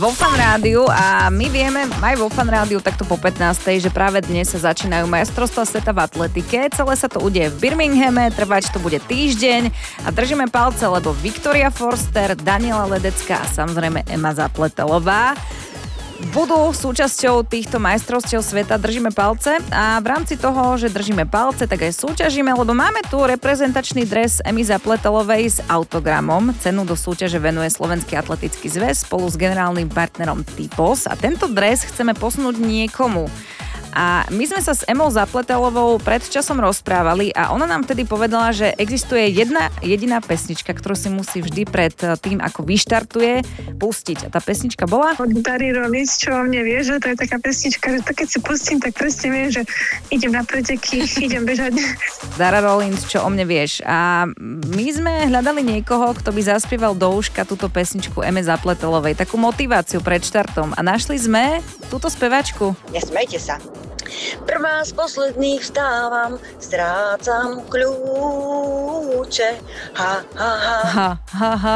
Vo Fan Rádiu a my vieme aj vo Fan Rádiu takto po 15. že práve dnes sa začínajú majstrovstvá sveta v atletike. Celé sa to udeje v Birminghame, trvať to bude týždeň a držíme palce, lebo Viktoria Forster, Daniela Ledecká a samozrejme Ema Zapletelová budú súčasťou týchto majstrovstiev sveta. Držíme palce a v rámci toho, že držíme palce, tak aj súťažíme, lebo máme tu reprezentačný dres Emy Zapletelovej s autogramom. Cenu do súťaže venuje Slovenský atletický zväz spolu s generálnym partnerom Typos a tento dres chceme posunúť niekomu. A my sme sa s Emou Zapletelovou pred časom rozprávali a ona nám vtedy povedala, že existuje jedna jediná pesnička, ktorú si musí vždy pred tým, ako vyštartuje, pustiť. A tá pesnička bola? Od Dary Rollins, čo o mne vie, že to je taká pesnička, že to keď si pustím, tak presne viem, že idem na preteky, idem bežať. Dara Rollins, čo o mne vieš. A my sme hľadali niekoho, kto by zaspieval do uška túto pesničku Eme Zapletelovej, takú motiváciu pred štartom. A našli sme túto spevačku. Nesmejte sa. Prvá z posledných vstávam, strácam kľúče. Ha, ha, ha. Ha, ha, ha.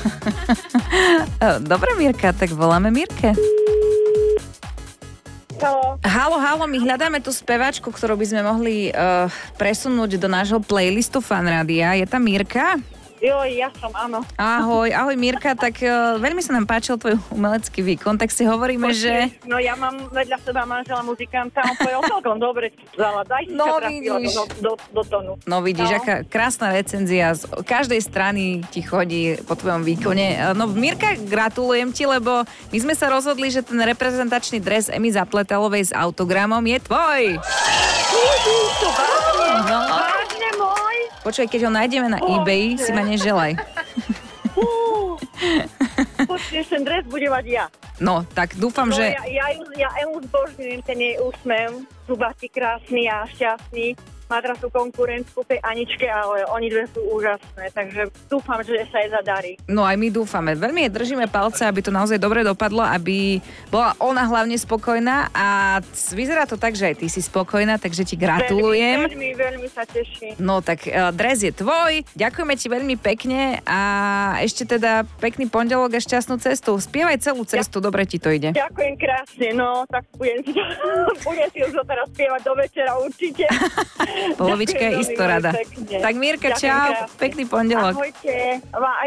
Dobre, Mirka, tak voláme Mirke. Halo, my hľadáme tú spevačku, ktorú by sme mohli presunúť do nášho playlistu Fan Rádia. Je tam Mirka? Joj, ja som, áno. Ahoj Mirka, tak veľmi sa nám páčil tvoj umelecký výkon, tak si hovoríme, že... No ja mám vedľa seba manžela muzikanta, on povedal celkom dobre, daj si sa trafila do tónu. No vidíš, aká krásna recenzia, z každej strany ti chodí po tvojom výkone. No Mirka, gratulujem ti, lebo my sme sa rozhodli, že ten reprezentačný dres Emy Zapletelovej s autogramom je tvoj. No. Vážne môj? Počuj, keď ho nájdeme na eBay, si ma neželaj. Počuješ, ten dres bude mať ja. No, tak dúfam, že... Ja Emu zbožňujem, ten jej úsmev, zubatý, krásny a šťastný. Má teraz tú konkurentku tej Aničke, ale oni dve sú úžasné, takže dúfam, že sa jej zadarí. No aj my dúfame. Veľmi jej držíme palce, aby to naozaj dobre dopadlo, aby bola ona hlavne spokojná a vyzerá to tak, že aj ty si spokojná, takže ti gratulujem. Veľmi sa teším. No tak dres je tvoj, ďakujeme ti veľmi pekne a ešte teda pekný pondelok a šťastnú cestu. Spievaj celú cestu, dobre ti to ide. Ďakujem krásne, no tak budem si už teraz spievať do večera určite. Polovička je isto rada. Tak Mirka, čau, pekný pondelok. Ahojte.